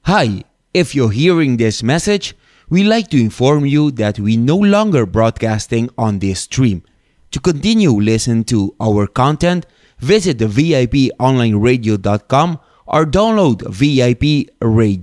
Hi, if you're hearing this message, we'd like to inform you that we no longer broadcasting on this stream. To continue listening to our content, visit the VIPonlineradio.com or download VIP Radio.